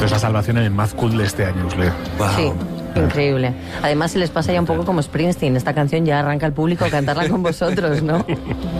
es la salvación en el Mad Cool de este año, Leo. Wow. Sí, increíble. Además se les pasa ya un poco como Springsteen. Esta canción ya arranca el público a cantarla con vosotros, ¿no?